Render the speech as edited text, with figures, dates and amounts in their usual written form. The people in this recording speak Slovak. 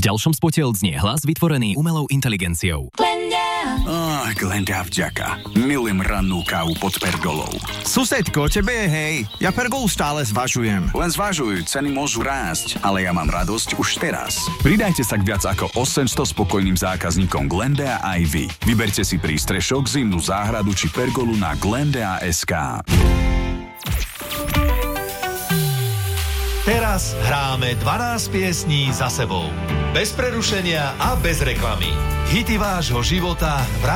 ďalšom spote odznie hlas vytvorený umelou inteligenciou. Glenda vďaka. Milujem rannú kávu pod pergolou. Susedko, tebe je hej. Ja pergolu stále zvažujem. Len zvažuj, ceny môžu rásť, ale ja mám radosť už teraz. Pridajte sa k viac ako 800 spokojným zákazníkom Glendea aj vy. Vyberte si prístrešok, zimnú záhradu či pergolu na glendea.sk. Teraz hráme 12 piesní za sebou. Bez prerušenia a bez reklamy. Hity vášho života